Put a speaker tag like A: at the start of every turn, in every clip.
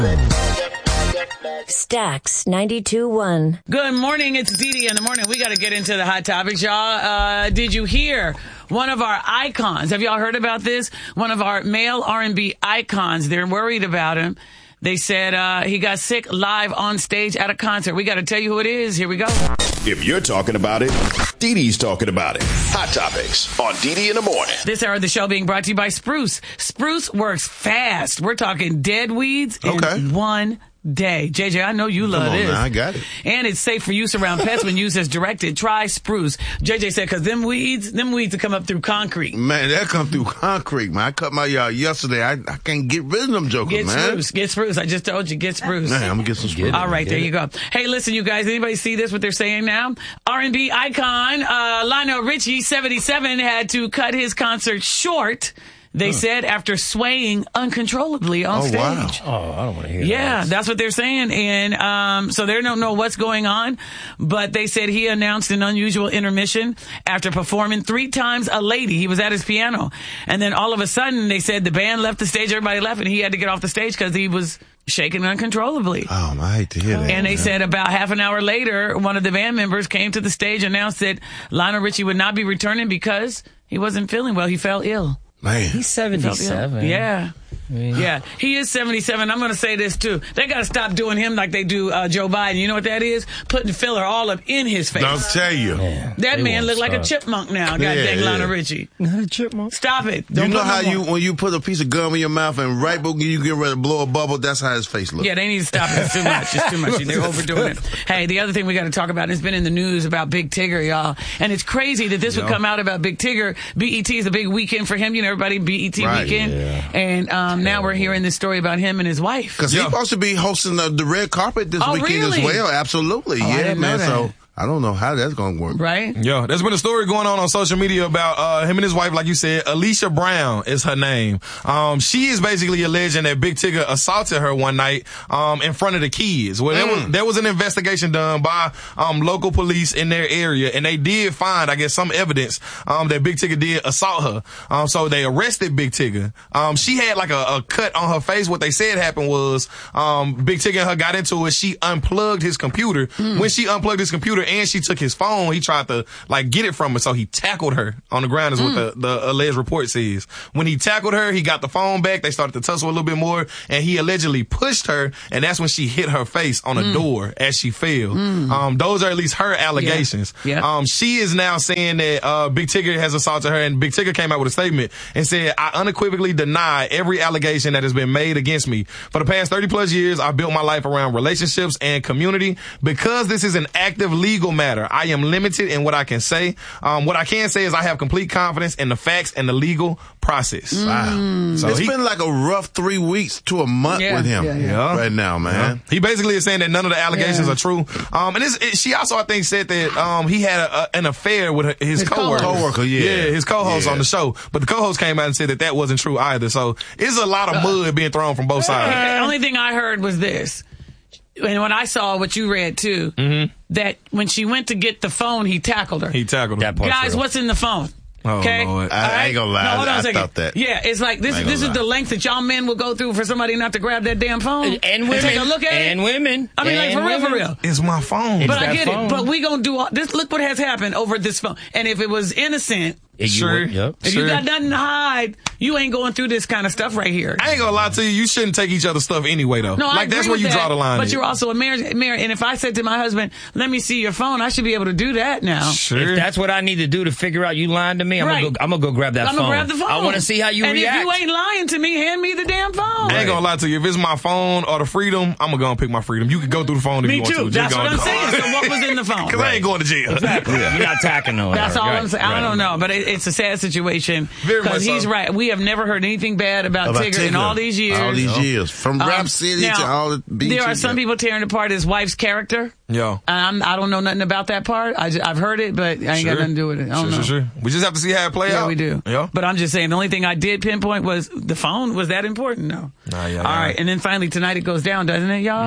A: Stax 92.1.
B: Good morning. It's Dee in the morning. We got to get into the hot topics, y'all. Did you hear one of our icons? Have y'all heard about this? One of our male R&B icons. They're worried about him. They said he got sick live on stage at a concert. We got to tell you who it is. Here we go.
C: If you're talking about it, Dee Dee's talking about it. Hot Topics on Dee in the morning.
B: This hour of the show being brought to you by Spruce. Spruce works fast. We're talking dead weeds in 1 day. JJ, I know you love this.
D: Now, I got it.
B: And it's safe for use around pets when used as directed. Try Spruce. JJ said, because them weeds will come up through concrete.
D: Man, that come through concrete, man. I cut my yard yesterday. I can't get rid of them jokers, man.
B: Get Spruce. I just told you, get Spruce.
D: Man, I'm going to get some Spruce.
B: All right, there you go. Hey, listen, you guys, anybody see this, what they're saying now? R&B icon Lionel Richie, 77, had to cut his concert short. They said after swaying uncontrollably on stage.
D: Wow.
E: Oh, I don't want to hear that.
B: Yeah, that's what they're saying. And so they don't know what's going on. But they said he announced an unusual intermission after performing 3 times a lady. He was at his piano. And then all of a sudden, they said the band left the stage, everybody left, and he had to get off the stage because he was shaking uncontrollably.
D: Oh, I hate to hear that.
B: And they said about half an hour later, one of the band members came to the stage and announced that Lionel Richie would not be returning because he wasn't feeling well. He fell ill.
D: Man.
E: He's 77.
B: Yeah. Yeah, he is 77. I'm going to say this, too. They got to stop doing him like they do Joe Biden. You know what that is? Putting filler all up in his face.
D: I'll tell you.
E: Yeah,
B: that man look like a chipmunk now, God dang Lionel Richie.
E: Not a chipmunk.
B: Stop it.
D: You know how when you put a piece of gum in your mouth and right before you get ready to blow a bubble, that's how his face looks.
B: Yeah, they need to stop it. It's too much. It's too much. They're overdoing it. Hey, the other thing we got to talk about, and it's been in the news about Big Tigger, y'all. And it's crazy that this would come out about Big Tigger. BET is a big weekend for him. You know, everybody, BET weekend. Yeah. And now we're hearing this story about him and his wife.
D: Because he's supposed to be hosting the red carpet this weekend as well. Absolutely. Yeah, man. So I don't know how that's going to work.
B: Right?
F: Yeah, there's been a story going on social media about him and his wife, like you said. Alicia Brown is her name. She is basically alleging that Big Tigger assaulted her one night in front of the kids. Well, there was an investigation done by local police in their area, and they did find, I guess, some evidence that Big Tigger did assault her. So they arrested Big Tigger. She had like a cut on her face. What they said happened was Big Tigger and her got into it. She unplugged his computer. When she unplugged his computer and she took his phone, he tried to get it from her, so he tackled her on the ground is what the alleged report says. When he tackled her, he got the phone back. They started to tussle a little bit more, and he allegedly pushed her, and that's when she hit her face on a door as she fell. Those are at least her allegations.
B: Yeah.
F: She is now saying that Big Tigger has assaulted her, and Big Tigger came out with a statement and said, "I unequivocally deny every allegation that has been made against me. For the past 30 plus years, I've built my life around relationships and community. Because this is an active legal matter, I am limited in what I can say. What I can say is I have complete confidence in the facts and the legal process."
D: Wow. So it's been like a rough 3 weeks to a month with him right now, man.
F: He basically is saying that none of the allegations are true. And she also, I think, said that he had an affair with his co-worker. His co-host on the show. But the co-host came out and said that wasn't true either. So it's a lot of mud being thrown from both sides.
B: The only thing I heard was this. And when I saw what you read, too, that when she went to get the phone, he tackled her. Guys, what's in the phone? Okay?
D: Oh, Lord. I ain't gonna lie.
B: No, hold on a second.
D: Thought that.
B: Yeah, it's like this is the length that y'all men will go through for somebody not to grab that damn phone.
E: And women.
B: Take a look at it.
E: And women.
B: I mean, like, for real.
F: It's my phone.
B: But I get it. But we gonna do all this. Look what has happened over this phone. And if it was innocent, if you got nothing to hide, you ain't going through this kind of stuff right here.
F: I ain't gonna lie to you. You shouldn't take each other's stuff anyway, though.
B: No,
F: like, that's where you draw the line.
B: But you're also a married. And if I said to my husband, "Let me see your phone," I should be able to do that now.
E: Sure. If that's what I need to do to figure out you lying to me, I'm gonna go grab that phone.
B: I'm gonna grab the phone.
E: I want to see how you react.
B: And if you ain't lying to me, hand me the damn phone.
F: I ain't gonna lie to you. If it's my phone or the freedom, I'm gonna go and pick my freedom. You can go through the phone if you want to.
B: Me too. That's what I'm saying. So what was in the phone?
F: Because I ain't going to jail.
E: Exactly. You're not attacking no one.
B: That's all I'm saying. I don't know, but it's a sad situation. Because he's right. We have never heard anything bad about Tigger in all these years.
D: All these years. From Rap City to all the beaches.
B: There are some people tearing apart his wife's character.
F: Yeah.
B: I don't know nothing about that part. I've heard it, but I ain't got nothing to do with it. I don't know.
F: Sure. We just have to see how it plays out.
B: Yeah, we do.
F: Yeah.
B: But I'm just saying, the only thing I did pinpoint was the phone. Was that important? No.
F: All
B: right. And then finally tonight it goes down, doesn't it, y'all?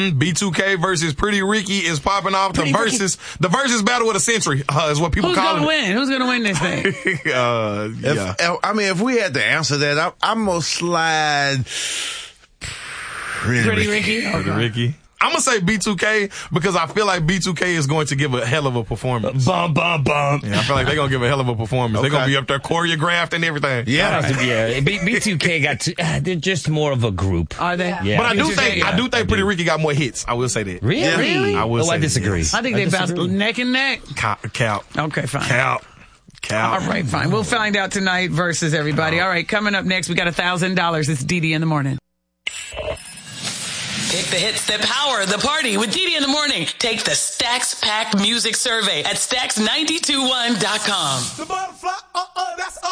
F: B2K versus Pretty Ricky is popping off. The versus battle of the century is what people call it.
B: Who's going to win this thing?
D: If we had to answer that, I'm going to slide
B: Pretty Ricky?
F: Pretty Ricky. I'm going to say B2K because I feel like B2K is going to give a hell of a performance.
E: Bum.
F: Yeah, I feel like they're going to give a hell of a performance. They're going to be up there choreographed and everything.
E: Yeah. B2K they're just more of a group.
B: Are they?
E: Yeah.
F: But I do think Pretty Ricky got more hits. I will say that.
E: Really?
F: I
E: disagree.
F: Yes.
B: I think they bounced neck and neck.
F: Cap.
B: Okay, fine.
F: Cap.
B: All right, fine. We'll find out tonight versus everybody. All right, coming up next, we got $1,000. It's DD in the morning. Pick the hits that power the party with DD in the morning. Take the Stacks Pack Music Survey at Stacks921.com.
G: The butterfly, that's